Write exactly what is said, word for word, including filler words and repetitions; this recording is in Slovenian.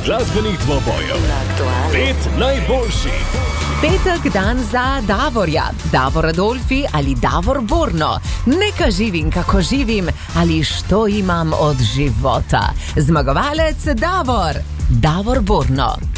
glasbenih dvobojev. Pet najboljših. Petek dan za Davorja, Davor Adolfi ali Davor Borno. Neka živim, kako živim ali što imam od života. Zmagovalec Davor, Davor Borno.